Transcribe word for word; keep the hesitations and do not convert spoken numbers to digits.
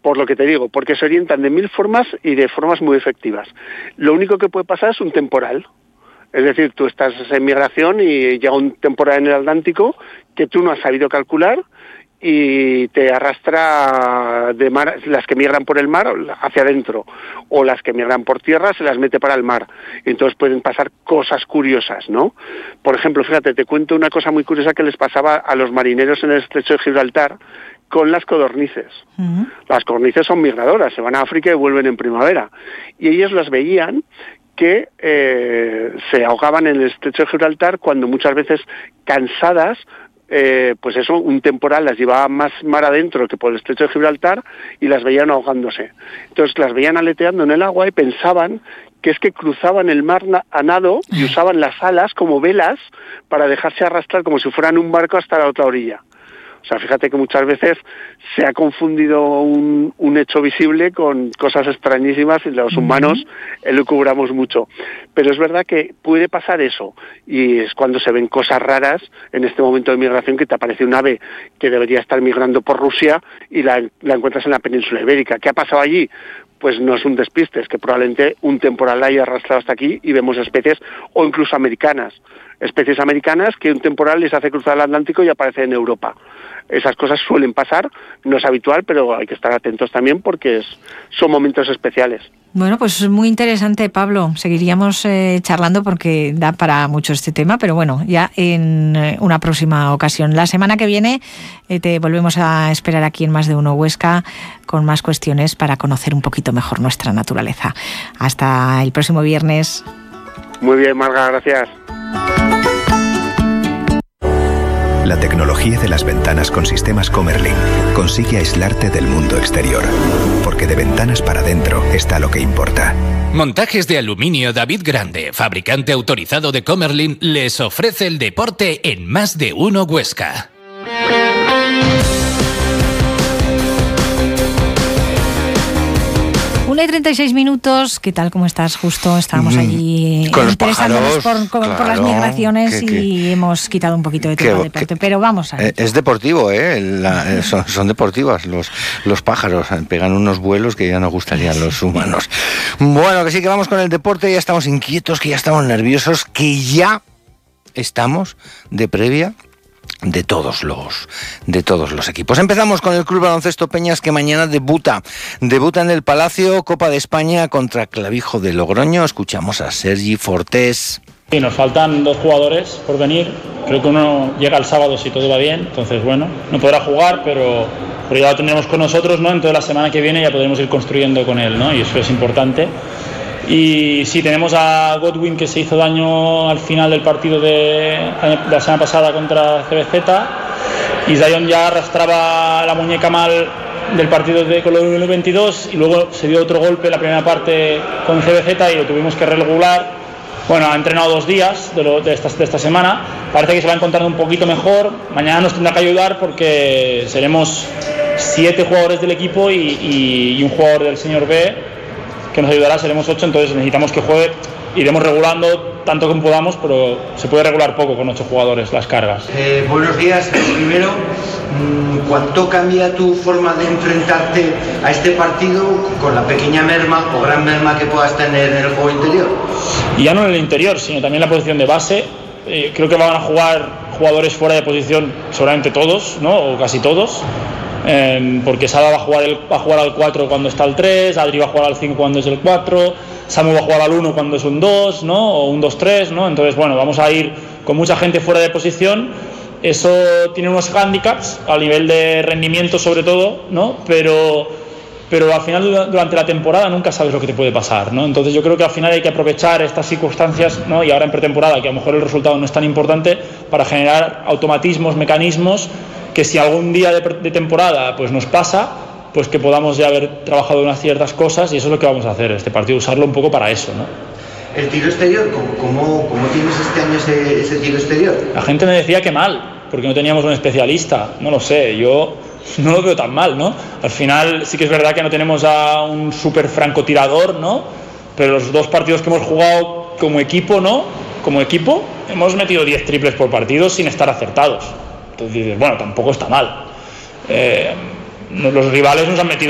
por lo que te digo, porque se orientan de mil formas y de formas muy efectivas. Lo único que puede pasar es un temporal. Es decir, tú estás en migración y llega un temporal en el Atlántico que tú no has sabido calcular y te arrastra de mar, las que migran por el mar hacia adentro, o las que migran por tierra se las mete para el mar. Entonces pueden pasar cosas curiosas, ¿no? Por ejemplo, fíjate, te cuento una cosa muy curiosa que les pasaba a los marineros en el estrecho de Gibraltar con las codornices. Uh-huh. Las codornices son migradoras, se van a África y vuelven en primavera. Y ellos las veían que eh, se ahogaban en el estrecho de Gibraltar cuando muchas veces cansadas, Eh, pues eso, un temporal las llevaba más mar adentro que por el estrecho de Gibraltar y las veían ahogándose. Entonces las veían aleteando en el agua y pensaban que es que cruzaban el mar a nado y usaban las alas como velas para dejarse arrastrar como si fueran un barco hasta la otra orilla. O sea, fíjate que muchas veces se ha confundido un, un hecho visible con cosas extrañísimas y los humanos uh-huh. elucubramos mucho. Pero es verdad que puede pasar eso y es cuando se ven cosas raras en este momento de migración, que te aparece un ave que debería estar migrando por Rusia y la, la encuentras en la península ibérica. ¿Qué ha pasado allí? Pues no es un despiste, es que probablemente un temporal la haya arrastrado hasta aquí y vemos especies, o incluso americanas, especies americanas que un temporal les hace cruzar el Atlántico y aparece en Europa. Esas cosas suelen pasar, no es habitual, pero hay que estar atentos también porque es, son momentos especiales. Bueno, pues muy interesante, Pablo. Seguiríamos eh, charlando porque da para mucho este tema, pero bueno, ya en eh, una próxima ocasión. La semana que viene eh, te volvemos a esperar aquí en Más de Uno Huesca con más cuestiones para conocer un poquito mejor nuestra naturaleza. Hasta el próximo viernes. Muy bien, Marga, gracias. La tecnología de las ventanas con sistemas Comerlin consigue aislarte del mundo exterior, porque de ventanas para adentro está lo que importa. Montajes de aluminio David Grande, fabricante autorizado de Comerlin, les ofrece el deporte en Más de Uno Huesca. una y treinta y seis minutos, ¿qué tal? ¿Cómo estás? Justo estábamos allí con interesándonos pájaros, por, con, claro, por las migraciones que, que, y hemos quitado un poquito de tema de deporte, pero vamos a ver. Es deportivo, ¿eh? La, son, son deportivas los, los pájaros, pegan unos vuelos que ya nos gustarían los humanos. Bueno, que sí, que vamos con el deporte, ya estamos inquietos, que ya estamos nerviosos, que ya estamos de previa de todos los de todos los equipos. Empezamos con el Club Baloncesto Peñas, que mañana debuta debuta en el Palacio, Copa de España contra Clavijo de Logroño. Escuchamos a Sergi Fortés. Sí, nos faltan dos jugadores por venir. Creo que uno llega el sábado si todo va bien, entonces bueno, no podrá jugar, pero, pero ya lo tendremos con nosotros, ¿no? Entonces la semana que viene ya podremos ir construyendo con él, ¿no? Y eso es importante. Y sí, tenemos a Godwin, que se hizo daño al final del partido de, de la semana pasada contra C B Z, y Zion ya arrastraba la muñeca mal del partido de con el veintidós y luego se dio otro golpe en la primera parte con C B Z y lo tuvimos que regular. Bueno, ha entrenado dos días de, lo, de, esta, de esta semana, parece que se va encontrando un poquito mejor. Mañana nos tendrá que ayudar porque seremos siete jugadores del equipo y, y, y un jugador del señor B que nos ayudará, seremos ocho, entonces necesitamos que juegue, iremos regulando tanto como podamos, pero se puede regular poco con ocho jugadores las cargas. Eh, buenos días, primero, ¿cuánto cambia tu forma de enfrentarte a este partido con la pequeña merma o gran merma que puedas tener en el juego interior? Y ya no en el interior, sino también en la posición de base. Eh, creo que van a jugar jugadores fuera de posición, seguramente todos, ¿no? O casi todos. Eh, porque Saba va a jugar, el, va a jugar al cuatro cuando está el tres, Adri va a jugar al cinco cuando es el cuatro, Samu va a jugar al uno cuando es un dos, ¿no? O un dos tres, ¿no? Entonces, bueno, vamos a ir con mucha gente fuera de posición. Eso tiene unos hándicaps a nivel de rendimiento sobre todo, ¿no? Pero, pero al final durante la temporada nunca sabes lo que te puede pasar, ¿no? Entonces yo creo que al final hay que aprovechar estas circunstancias, ¿no? Y ahora en pretemporada, que a lo mejor el resultado no es tan importante, para generar automatismos, mecanismos que si algún día de, de temporada pues nos pasa, pues que podamos ya haber trabajado unas ciertas cosas, y eso es lo que vamos a hacer este partido, usarlo un poco para eso, ¿no? ¿El tiro exterior? ¿Cómo, cómo, cómo tienes este año ese, ese tiro exterior? La gente me decía que mal, porque no teníamos un especialista, no lo sé, yo no lo veo tan mal, ¿no? Al final sí que es verdad que no tenemos a un súper francotirador, ¿no? Pero los dos partidos que hemos jugado como equipo, ¿no? Como equipo, hemos metido diez triples por partido sin estar acertados. Entonces dices, bueno, tampoco está mal. Eh, los rivales nos han metido